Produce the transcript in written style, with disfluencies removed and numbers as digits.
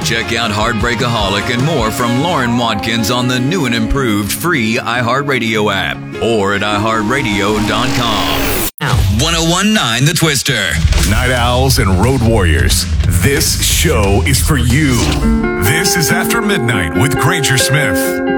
Check out Heartbreakaholic and more from Lauren Watkins on the new and improved free iHeartRadio app or at iHeartRadio.com. 1019 The Twister. Night Owls and Road Warriors, this show is for you. This is After Midnight with Granger Smith.